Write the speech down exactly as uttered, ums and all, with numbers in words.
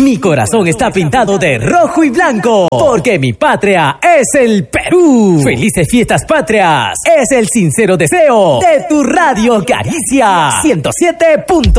Mi corazón está pintado de rojo y blanco, porque mi patria es el Perú. Felices fiestas patrias, es el sincero deseo de tu Radio Caricia ciento siete punto